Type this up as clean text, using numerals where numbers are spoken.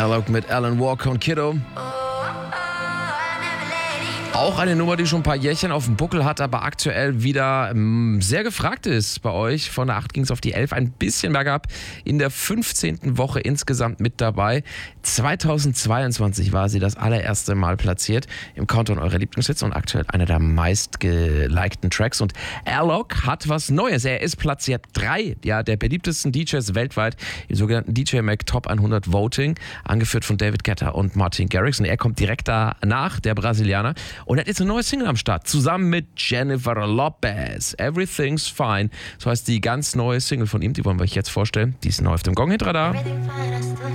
Alok mit Alan Walker und Kiddo. Auch eine Nummer, die schon ein paar Jährchen auf dem Buckel hat, aber aktuell wieder sehr gefragt ist bei euch. Von der 8 ging es auf die 11, ein bisschen bergab. In der 15. Woche insgesamt mit dabei. 2022 war sie das allererste Mal platziert im Countdown eurer Lieblingshits und aktuell einer der meistgelikten Tracks. Und Alok hat was Neues. Er ist platziert 3 der beliebtesten DJs weltweit im sogenannten DJ Mag Top 100 Voting, angeführt von David Guetta und Martin Garrix. Und er kommt direkt danach, der Brasilianer. Und er hat jetzt eine neue Single am Start, zusammen mit Jennifer Lopez. Everything's Fine. So heißt die ganz neue Single von ihm, die wollen wir euch jetzt vorstellen. Die ist neu auf dem Gong-Hit-Radar.